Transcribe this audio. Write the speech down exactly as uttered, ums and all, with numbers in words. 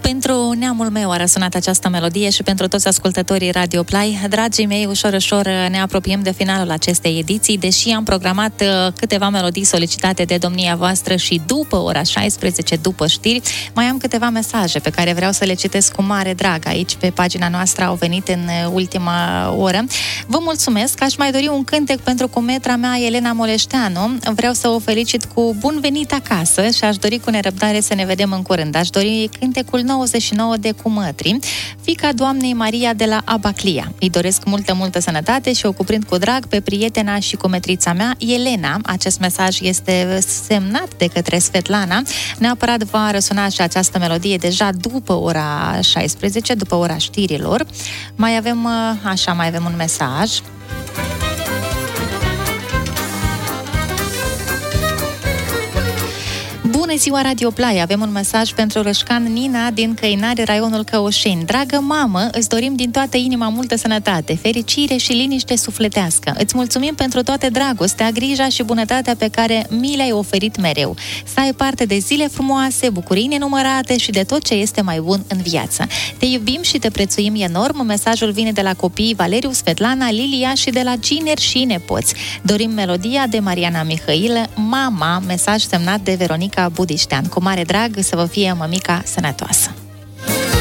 Pentru neamul meu a răsunat această melodie și pentru toți ascultătorii Radio Play. Dragii mei, ușor, ușor ne apropiem de finalul acestei ediții, deși am programat câteva melodii solicitate de domnia voastră și după ora șaisprezece, după știri, mai am câteva mesaje pe care vreau să le citesc cu mare drag. Aici, pe pagina noastră, au venit în ultima oră. Vă mulțumesc, aș mai dori un cântec pentru cometra mea, Elena Moleșteanu. Vreau să o felicit cu bun venit acasă și aș dori cu nerăbdare să ne vedem în curând. Aș dori cântecul nouăzeci și nouă de Cumătri, fiica doamnei Maria de la Abaclia. Îi doresc multă, multă sănătate și o cuprind cu drag pe prietena și cumetrița mea, Elena. Acest mesaj este semnat de către Svetlana. Neapărat va răsuna și această melodie deja după ora șaisprezece, după ora știrilor. Mai avem, așa, mai avem un mesaj. Bună ziua, Radio Play! Avem un mesaj pentru Rășcan Nina din Căinari, raionul Căușeni. Dragă mamă, îți dorim din toată inima multă sănătate, fericire și liniște sufletească. Îți mulțumim pentru toată dragostea, grija și bunătatea pe care mi le-ai oferit mereu. Să ai parte de zile frumoase, bucurii nenumărate și de tot ce este mai bun în viață. Te iubim și te prețuim enorm. Mesajul vine de la copiii Valeriu, Svetlana, Lilia și de la gineri și nepoți. Dorim melodia de Mariana Mihailă, Mama, mesaj semnat de Veronica Budiștean. Cu mare drag, să vă fie mămica sănătoasă.